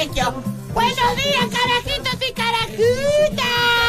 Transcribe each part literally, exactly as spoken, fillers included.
Buenos días, carajitos y carajitas.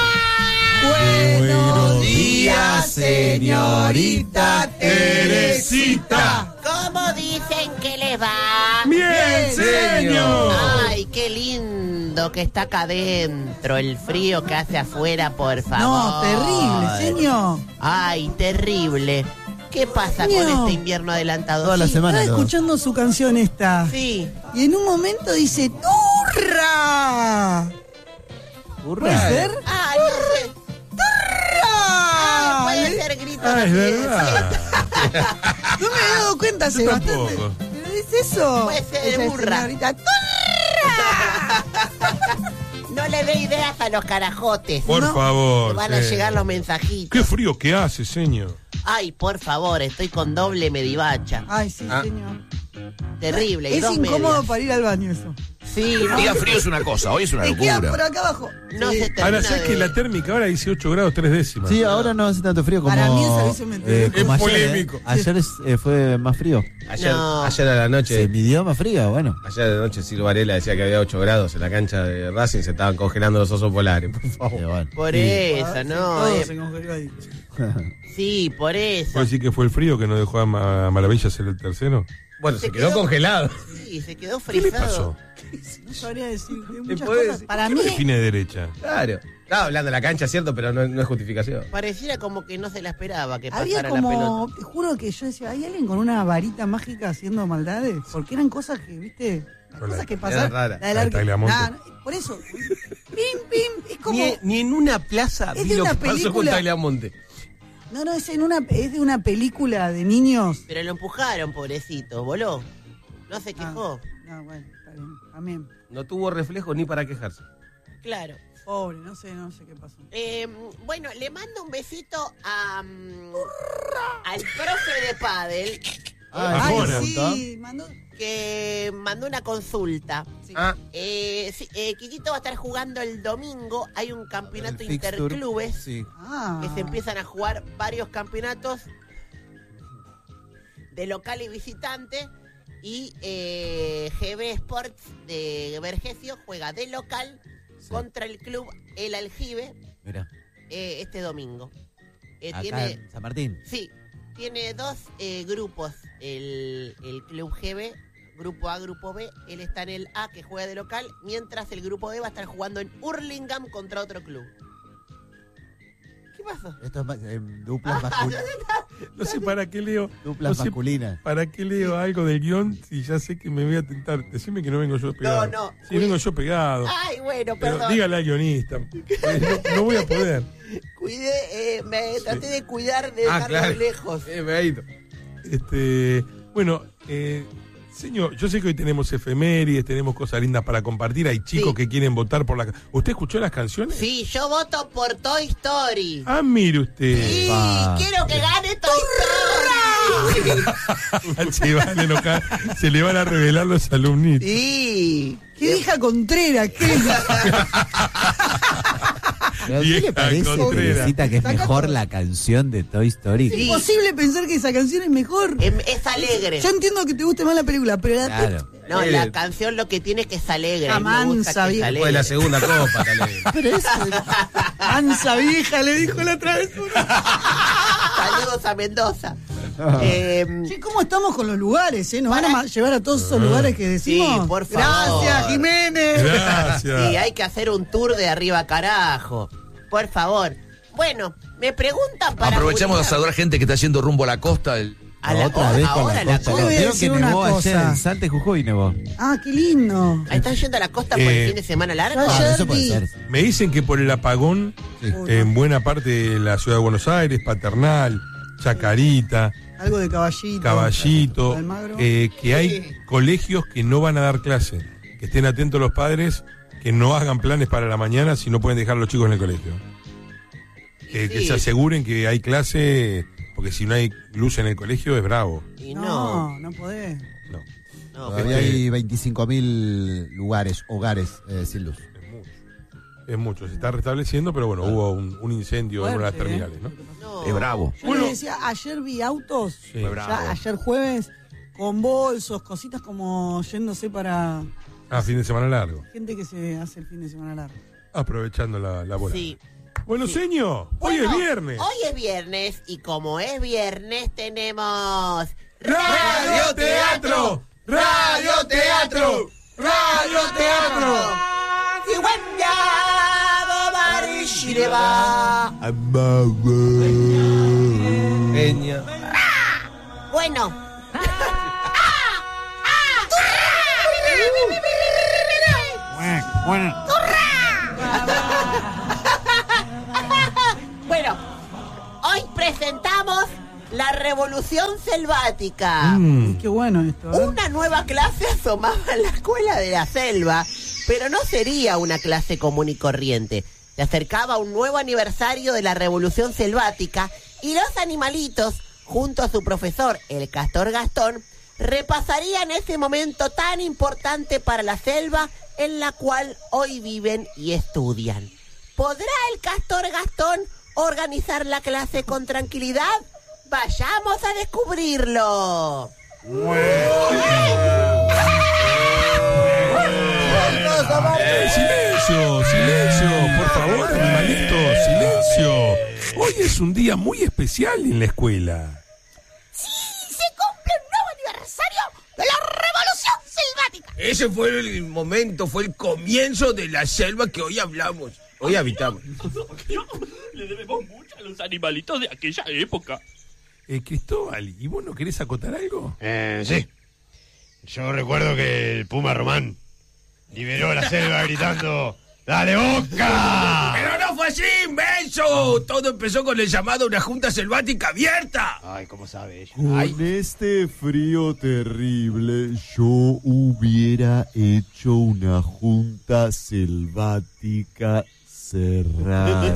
Buenos días, señorita Teresita. ¿Cómo dicen que les va? Bien, señor. Ay, qué lindo que está acá adentro. El frío que hace afuera, por favor. No, terrible, señor. Ay, terrible. ¿Qué pasa Señor. con este invierno adelantado? Toda la Sí. semana. Estaba escuchando su canción esta. Sí. Y en un momento dice ¡Turra! ¿Puede ser? Ay, no sé. Ah, puede ser grito Ah, es también. verdad. No me he dado cuenta hace Yo bastante. tampoco. Pero es eso. Puede ser Esa burra. señorita, ¡turra! No le dé ideas a los carajotes. Por No. favor. Que van a sí. llegar los mensajitos. Qué frío que hace, señor. Ay, por favor, estoy con doble medivacha. Ay, sí, Ah. señor. Terrible. y Es dos incómodo medias. para ir al baño eso. Sí, no, Día frío es una cosa, hoy es una Te queda por locura. acá abajo. no Sí. se termina Ahora, ¿sabes de- que la térmica ahora dice ocho grados tres décimas? Sí, ahora no hace tanto frío como. Para mí el servicio me eh, entiende. como Es ayer, polémico. eh. Ayer es, eh, fue más frío. Ayer, No. ayer a la Se noche, midió más frío, bueno. ayer a la noche Silvio Varela decía que había ocho grados en la cancha de Racing, se estaban congelando los osos polares, por favor. Eh, bueno. Por Sí. eso, no. Todo eh, se congeló ahí. sí, por eso. ¿Puedo decir que fue el frío que no dejó a Ma- Maravilla ser el tercero? Bueno, Se se, quedó, quedó- congelado. Sí, se quedó ¿Qué le frisado. pasó? No sabría decir de muchas puede cosas. decir? Para ¿Qué mí, no define derecha? Claro. Estaba hablando de la cancha, cierto, pero no, no es justificación. Pareciera como que no se la esperaba que había pasara la como, pelota. te juro que yo decía, ¿hay alguien con una varita mágica haciendo maldades? Porque eran cosas que, viste, las Con la- cosas que era pasaban. rara. La del La de arque- Tagliamonte. Nah, no, por eso. Pim, pim, es como... Ni, ni en una plaza Es vi de lo una que pasó con película. Tagliamonte. No, no, es, en una, es de una película de niños. Pero lo empujaron, pobrecito, voló. No se quejó. No, bueno, está bien, también. No tuvo reflejo ni para quejarse. Claro. Pobre, no sé, no sé qué pasó. Eh, bueno, le mando un besito a, mm, al profe de pádel Ah, Ay, Ajora. sí, mandó... que mandó una consulta. Sí. Ah, Eh, sí, eh, Quiquito va a estar jugando el domingo. Hay un campeonato El fixture. interclubes Sí. Ah. que se empiezan a jugar varios campeonatos de local y visitante. Y eh, G B Sports de Vergesio juega de local Sí. contra el club El Aljibe Mira, eh, este domingo. Eh, acá tiene, en San Martín. sí, tiene dos eh, grupos el, el club G B, grupo A, grupo B. Él está en el A que juega de local, mientras el grupo B va a estar jugando en Hurlingham contra otro club. ¿Qué pasó? Esto es ma- eh, duplas, mascul- No sé para qué leo. duplas no sé masculinas. para qué leo algo del guión si ya sé que me voy a tentar. Decime que no vengo yo pegado. no, Sí, cuide- vengo yo pegado. Ay, bueno, Pero perdón. dígale al guionista. Eh, No, no voy a poder. Cuidé, eh, me traté de cuidar de ah dejarlo claro. lejos. Eh, pegadito. Este, bueno, eh, señor, yo sé que hoy tenemos efemérides, tenemos cosas lindas para compartir. Hay chicos Sí. que quieren votar por la. ¿Usted escuchó las canciones? Sí, yo voto por Toy Story. Ah, mire usted. Sí, Epa. quiero que gane Toy Story. se, van a enojar, se le van a revelar los alumnitos. Sí. ¡Qué vieja Contreras! ¿Qué? ¿Pero ¿Qué Vieja le parece, Contreras. Teresita, que es Saca mejor todo. la canción de Toy Story? Es imposible pensar que esa canción es mejor. Em, Es alegre. Yo entiendo que te guste más la película, pero la... Claro. No, Eh, la canción lo que tiene que es alegre. La A mí me gusta mansa, que es vieja. alegre. Después de la segunda copa, tal vez. Pero eso... Ansa vieja, le dijo la otra vez. Saludos a Mendoza. Eh, Che, ¿cómo estamos con los lugares, eh? ¿Nos van a ma- llevar a todos esos lugares que decimos? Sí, por favor. Gracias, Jiménez. Gracias. sí, hay que hacer un tour de arriba carajo. Por favor. Bueno, me preguntan para... Aprovechamos de Julián. saludar gente que está haciendo rumbo a la costa. El- A la- Otra vez con ahora la la costa. Yo le voy a Creo decir que una nevó ayer cosa. en Salta y Jujuy, nevó. Ah, qué lindo. Ahí ¿Están yendo a la costa por Eh, el fin de semana largo? yo Ah, ayer eso puede vi- ser. Me dicen que por el apagón, Sí. en buena parte de la ciudad de Buenos Aires, Paternal, Chacarita, Algo de caballito. Caballito, Almagro. eh, que hay Sí. colegios que no van a dar clase. Que estén atentos los padres, que no hagan planes para la mañana si no pueden dejar a los chicos en el colegio. Que, que Sí. se aseguren que hay clase, porque si no hay luz en el colegio es bravo. Y no, no. no podés. No, no, Todavía Este- hay veinticinco mil lugares, hogares eh, sin luz. es mucho. Es mucho, se está restableciendo, pero bueno, hubo un, un incendio en una de las Fuerte, terminales, ¿no? no. Es bravo. Yo Bueno. les decía, ayer vi autos, Sí. ya ayer jueves, con bolsos, cositas como yéndose para Ah, fin de semana largo. Gente que se hace el fin de semana largo. Aprovechando la, la bola. Sí. Bueno, Sí. señor, Bueno, hoy es viernes. Hoy es viernes y como es viernes tenemos... ¡Radio Teatro! ¡Radio Teatro! ¡Radio Teatro! Peña. Bueno. Bueno, hoy presentamos la Revolución Selvática. Y qué bueno esto. ¿eh? Una nueva clase asomaba en la escuela de la selva, pero no sería una clase común y corriente. Se acercaba un nuevo aniversario de la Revolución Selvática y los animalitos, junto a su profesor, el Castor Gastón, repasarían ese momento tan importante para la selva en la cual hoy viven y estudian. ¿Podrá el Castor Gastón organizar la clase con tranquilidad? ¡Vayamos a descubrirlo! ¡Eh, silencio! ¡Silencio! Por favor, animalitos, silencio. Hoy es un día muy especial en la escuela. Se cumple un nuevo aniversario de la Revolución Selvática. Ese fue el momento, fue el comienzo de la selva que hoy hablamos, hoy habitamos. Le debemos mucho a los animalitos de aquella época. Eh, Cristóbal, ¿y vos no querés acotar algo? Eh, sí. Yo recuerdo que el Puma Román liberó la selva gritando ¡Dale, Boca! Pero no fue así, inmenso. Todo empezó con el llamado a una junta selvática abierta. Ay, ¿cómo sabe ella? Con Ay. este frío terrible, yo hubiera hecho una junta selvática cerrada.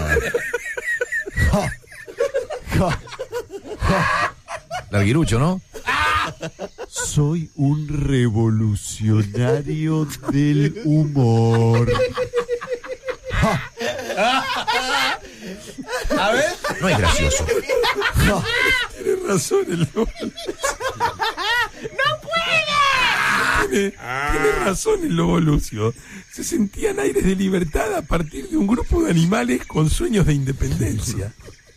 Ja, ja, ja. Larguirucho, ¿no? Soy un revolucionario del humor. Ja, A ver. No es gracioso. ja. Tienes razón, el lobo. ¡No puede! Tiene, tiene razón el lobo Lucio. Se sentían aires de libertad a partir de un grupo de animales con sueños de independencia.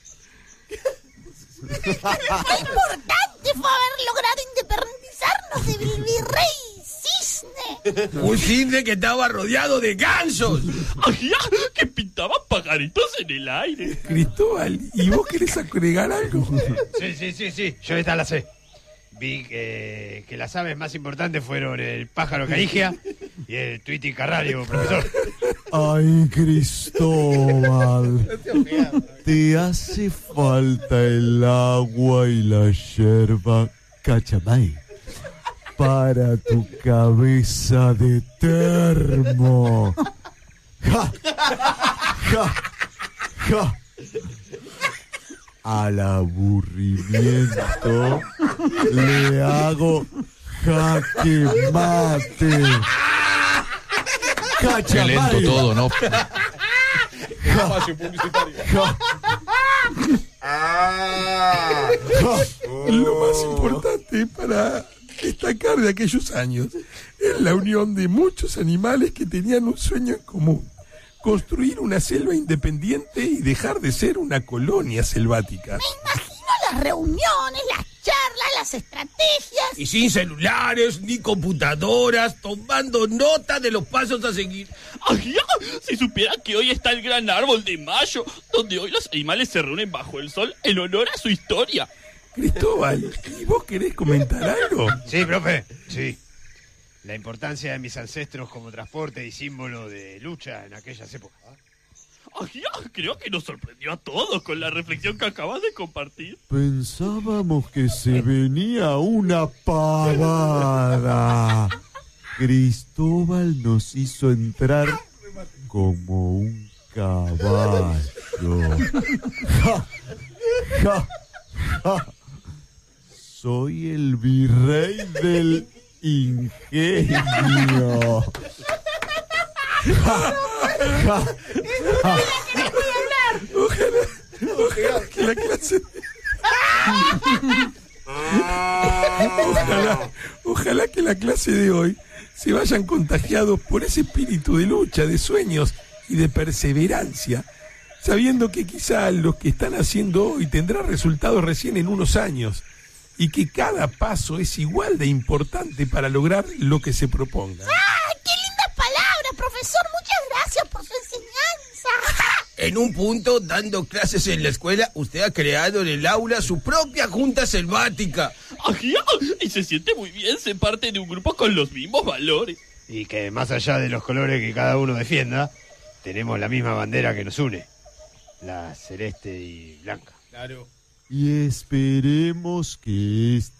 Lo importante fue haber logrado independizarnos del virrey Cisne. Un cisne que estaba rodeado de gansos. ¡Ay, ah! Que pintaban pajaritos en el aire. Cristóbal, ¿y vos querés agregar algo? Sí, sí, sí, sí. Yo esta la sé. Vi que, que las aves más importantes fueron el pájaro carigia y el tuiti carrario, profesor. Ay, Cristóbal, te hace falta el agua y la yerba cachamay para tu cabeza de termo. Ja, ja, ja. Al aburrimiento le hago jaque mate. Qué lento todo, ¿no? Espacio publicitario. Lo más importante para destacar de aquellos años es la unión de muchos animales que tenían un sueño en común: construir una selva independiente y dejar de ser una colonia selvática. Me imagino las reuniones, las charlas, las estrategias. Y sin celulares ni computadoras, tomando nota de los pasos a seguir. ¡Ay, ah! Si supieran que hoy está el gran árbol de mayo, donde hoy los animales se reúnen bajo el sol en honor a su historia. Cristóbal, ¿y vos querés comentar algo? Sí, profe, sí. La importancia de mis ancestros como transporte y símbolo de lucha en aquellas épocas. ¡Ay, ah! Creo que nos sorprendió a todos con la reflexión que acabas de compartir. Pensábamos que se venía una pavada. Cristóbal nos hizo entrar como un caballo. Ja, ja, ja. Soy el virrey del ingenio. Ja, ja, ja. Ojalá, ojalá que la clase... Ojalá, ojalá que la clase de hoy se vayan contagiados por ese espíritu de lucha, de sueños y de perseverancia, sabiendo que quizá lo que están haciendo hoy tendrá resultados recién en unos años y que cada paso es igual de importante para lograr lo que se proponga. ¡Ah, qué lindas palabras, profesor! Muchas gracias por su enseñanza. En un punto, dando clases en la escuela, usted ha creado en el aula su propia junta selvática. Ajá, y se siente muy bien ser parte de un grupo con los mismos valores. Y que más allá de los colores que cada uno defienda, tenemos la misma bandera que nos une, la celeste y blanca. Claro. Y esperemos que este